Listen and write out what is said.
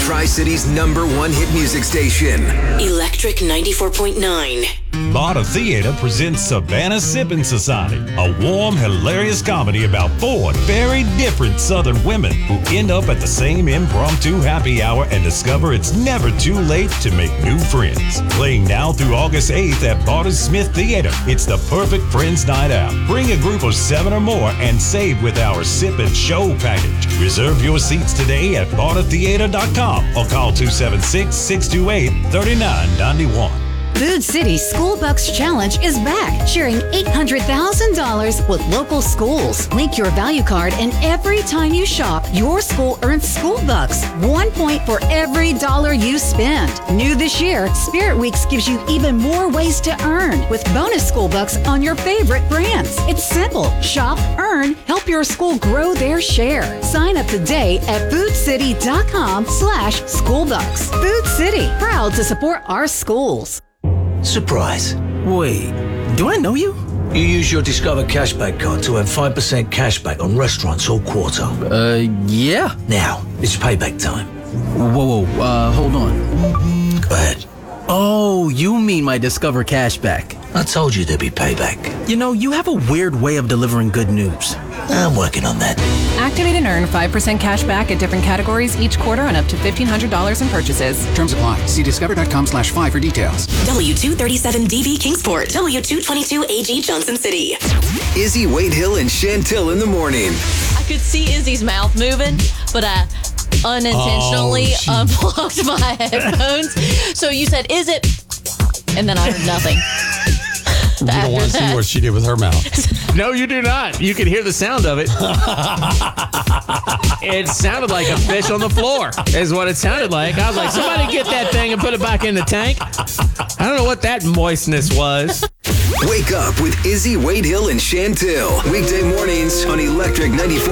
Tri-City's #1 hit music station. Electric 94.9. Barter Theater presents Savannah Sippin' Society, a warm, hilarious comedy about 4 very different Southern women who end up at the same impromptu happy hour and discover it's never too late to make new friends. Playing now through August 8th at Barter Smith Theater, it's the perfect friends night out. Bring a group of 7 or more and save with our Sip and Show package. Reserve your seats today at bartertheater.com or call 276-628-3991. Food City School Bucks Challenge is back, sharing $800,000 with local schools. Link your value card, and every time you shop, your school earns school bucks. 1 point for every dollar you spend. New this year, Spirit Weeks gives you even more ways to earn with bonus school bucks on your favorite brands. It's simple. Shop, earn, help your school grow their share. Sign up today at foodcity.com/schoolbucks. Food City, proud to support our schools. Surprise. Wait, do I know you? You use your Discover Cashback card to earn 5% cashback on restaurants all quarter. Yeah. Now, it's payback time. Whoa, hold on. Go ahead. Oh, you mean my Discover Cashback. I told you there'd be payback. You know, you have a weird way of delivering good news. I'm working on that. Activate and earn 5% cash back at different categories each quarter on up to $1,500 in purchases. Terms apply. See discover.com/5 for details. W237DV Kingsport. W222AG Johnson City. Izzy, Wade Hill, and Chantil in the morning. I could see Izzy's mouth moving, but I unintentionally unplugged my headphones. So you said, "Is it?" And then I heard nothing. You don't want to see what she did with her mouth. No, you do not. You can hear the sound of it. It sounded like a fish on the floor is what it sounded like. I was like, somebody get that thing and put it back in the tank. I don't know what that moistness was. Wake up with Izzy, Wade Hill, and Chantil. Weekday mornings on Electric 94.